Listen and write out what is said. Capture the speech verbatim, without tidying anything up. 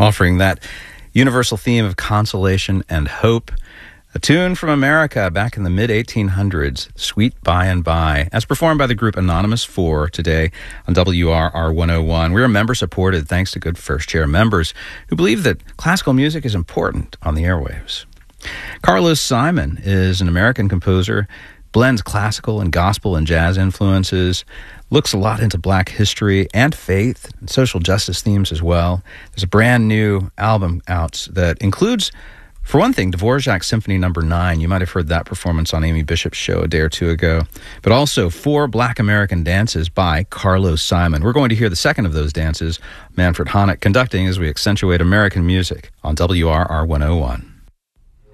offering that universal theme of consolation and hope. A tune from America back in the mid eighteen hundreds, Sweet By and By, as performed by the group Anonymous four today on W R R one oh one. We're member-supported thanks to good first-chair members who believe that classical music is important on the airwaves. Carlos Simon is an American composer, blends classical and gospel and jazz influences, looks a lot into black history and faith and social justice themes as well. There's a brand new album out that includes, for one thing, Dvorak's Symphony Number nine. You might have heard that performance on Amy Bishop's show a day or two ago. But also four Black American dances by Carlos Simon. We're going to hear the second of those dances, Manfred Honeck conducting as we accentuate American music on W R R one oh one.